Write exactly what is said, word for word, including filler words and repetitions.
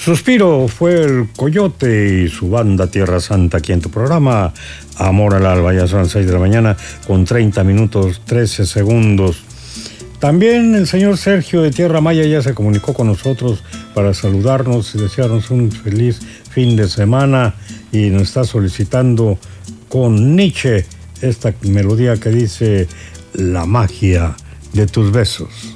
Suspiro fue el Coyote y su banda Tierra Santa aquí en tu programa Amor al Alba. Ya son las seis de la mañana con treinta minutos trece segundos. También el señor Sergio de Tierra Maya ya se comunicó con nosotros para saludarnos y desearnos un feliz fin de semana y nos está solicitando con Nietzsche esta melodía que dice La magia de tus besos.